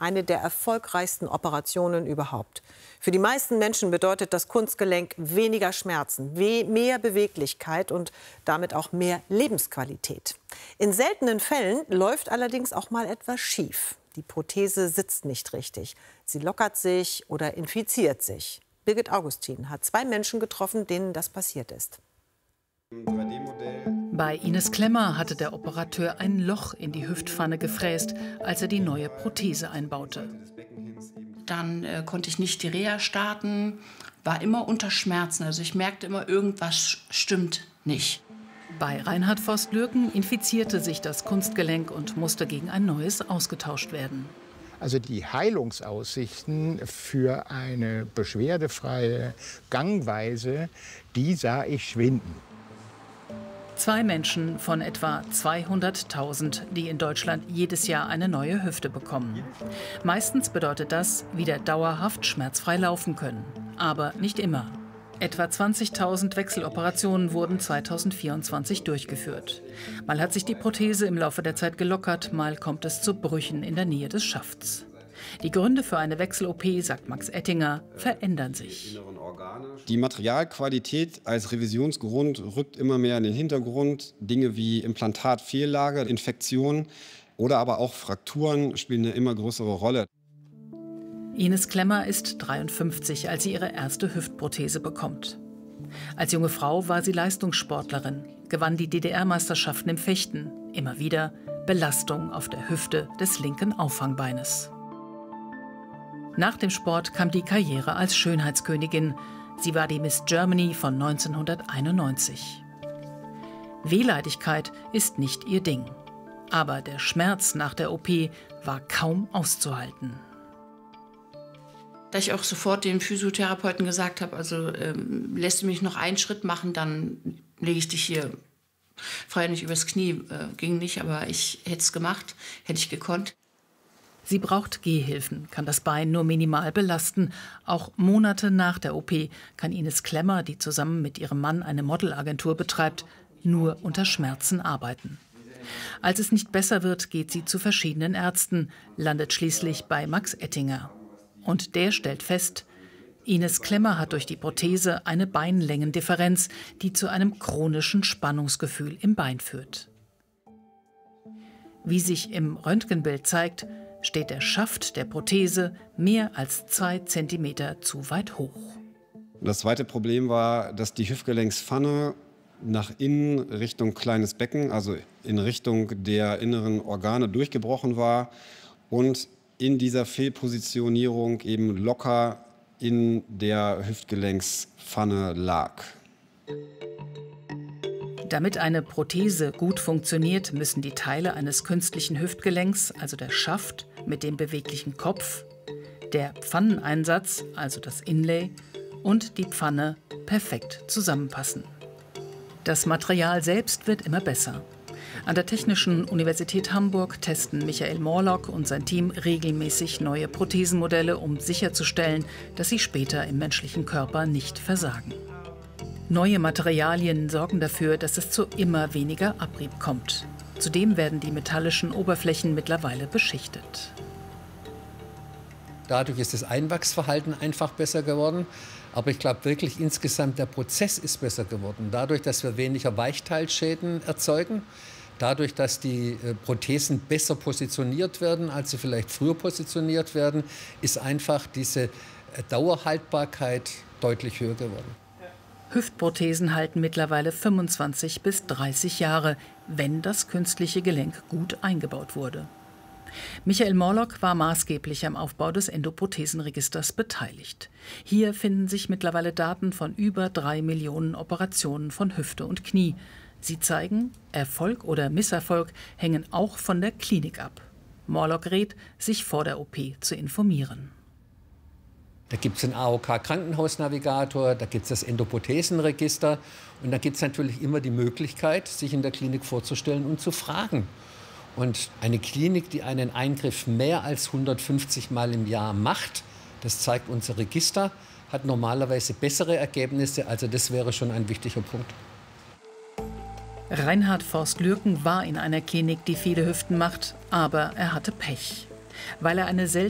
eine der erfolgreichsten Operationen überhaupt. Für die meisten Menschen bedeutet das Kunstgelenk weniger Schmerzen, mehr Beweglichkeit und damit auch mehr Lebensqualität. In seltenen Fällen läuft allerdings auch mal etwas schief. Die Prothese sitzt nicht richtig. Sie lockert sich oder infiziert sich. Birgit Augustin hat 2 Menschen getroffen, denen das passiert ist. Bei Ines Klemmer hatte der Operateur ein Loch in die Hüftpfanne gefräst, als er die neue Prothese einbaute. Dann konnte ich nicht die Reha starten, war immer unter Schmerzen. Also ich merkte immer, irgendwas stimmt nicht. Bei Reinhard Forst-Lürken infizierte sich das Kunstgelenk und musste gegen ein neues ausgetauscht werden. Also die Heilungsaussichten für eine beschwerdefreie Gangweise, die sah ich schwinden. 2 Menschen von etwa 200.000, die in Deutschland jedes Jahr eine neue Hüfte bekommen. Meistens bedeutet das, wieder dauerhaft schmerzfrei laufen können. Aber nicht immer. Etwa 20.000 Wechseloperationen wurden 2024 durchgeführt. Mal hat sich die Prothese im Laufe der Zeit gelockert, mal kommt es zu Brüchen in der Nähe des Schafts. Die Gründe für eine Wechsel-OP, sagt Max Ettinger, verändern sich. Die Materialqualität als Revisionsgrund rückt immer mehr in den Hintergrund. Dinge wie Implantatfehllage, Infektionen oder aber auch Frakturen spielen eine immer größere Rolle. Ines Klemmer ist 53, als sie ihre erste Hüftprothese bekommt. Als junge Frau war sie Leistungssportlerin, gewann die DDR-Meisterschaften im Fechten. Immer wieder Belastung auf der Hüfte des linken Auffangbeines. Nach dem Sport kam die Karriere als Schönheitskönigin. Sie war die Miss Germany von 1991. Wehleidigkeit ist nicht ihr Ding. Aber der Schmerz nach der OP war kaum auszuhalten. Da ich auch sofort dem Physiotherapeuten gesagt habe, also lässt du mich noch einen Schritt machen, dann lege ich dich hier frei nicht übers Knie. Ging nicht, aber ich hätte es gemacht, hätte ich gekonnt. Sie braucht Gehhilfen, kann das Bein nur minimal belasten. Auch Monate nach der OP kann Ines Klemmer, die zusammen mit ihrem Mann eine Modelagentur betreibt, nur unter Schmerzen arbeiten. Als es nicht besser wird, geht sie zu verschiedenen Ärzten, landet schließlich bei Max Ettinger. Und der stellt fest, Ines Klemmer hat durch die Prothese eine Beinlängendifferenz, die zu einem chronischen Spannungsgefühl im Bein führt. Wie sich im Röntgenbild zeigt, steht der Schaft der Prothese mehr als 2 Zentimeter zu weit hoch. Das zweite Problem war, dass die Hüftgelenkspfanne nach innen Richtung kleines Becken, also in Richtung der inneren Organe durchgebrochen war und in dieser Fehlpositionierung eben locker in der Hüftgelenkspfanne lag. Damit eine Prothese gut funktioniert, müssen die Teile eines künstlichen Hüftgelenks, also der Schaft mit dem beweglichen Kopf, der Pfanneneinsatz, also das Inlay, und die Pfanne perfekt zusammenpassen. Das Material selbst wird immer besser. An der Technischen Universität Hamburg testen Michael Morlock und sein Team regelmäßig neue Prothesenmodelle, um sicherzustellen, dass sie später im menschlichen Körper nicht versagen. Neue Materialien sorgen dafür, dass es zu immer weniger Abrieb kommt. Zudem werden die metallischen Oberflächen mittlerweile beschichtet. Dadurch ist das Einwachsverhalten einfach besser geworden. Aber ich glaube wirklich insgesamt, der Prozess ist besser geworden. Dadurch, dass wir weniger Weichteilschäden erzeugen, dadurch, dass die Prothesen besser positioniert werden, als sie vielleicht früher positioniert werden, ist einfach diese Dauerhaltbarkeit deutlich höher geworden. Hüftprothesen halten mittlerweile 25 bis 30 Jahre, wenn das künstliche Gelenk gut eingebaut wurde. Michael Morlock war maßgeblich am Aufbau des Endoprothesenregisters beteiligt. Hier finden sich mittlerweile Daten von über 3 Millionen Operationen von Hüfte und Knie. Sie zeigen, Erfolg oder Misserfolg hängen auch von der Klinik ab. Morlock rät, sich vor der OP zu informieren. Da gibt es den AOK-Krankenhausnavigator, da gibt es das Endoprothesenregister und da gibt es natürlich immer die Möglichkeit, sich in der Klinik vorzustellen und zu fragen. Und eine Klinik, die einen Eingriff mehr als 150 Mal im Jahr macht, das zeigt unser Register, hat normalerweise bessere Ergebnisse. Also das wäre schon ein wichtiger Punkt. Reinhard Forst-Lürken war in einer Klinik, die viele Hüften macht, aber er hatte Pech. Weil er eine seltene